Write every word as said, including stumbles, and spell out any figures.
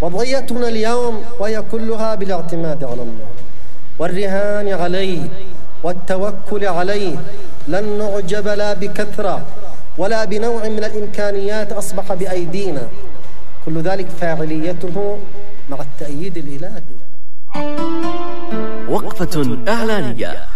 وضعيتنا اليوم وهي كلها بالاعتماد على الله والرهان عليه والتوكل عليه. لن نعجب لا بكثرة ولا بنوع من الإمكانيات أصبح بأيدينا، كل ذلك فاعليته مع التأييد الإلهي. وقفة إعلانية.